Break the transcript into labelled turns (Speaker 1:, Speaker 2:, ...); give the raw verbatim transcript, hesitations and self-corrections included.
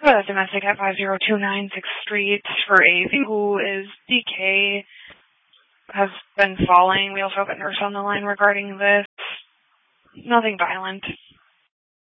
Speaker 1: Uh, domestic at five zero two nine sixth Street for a female who is D K, has been falling. We also have a nurse on the line regarding this. Nothing violent.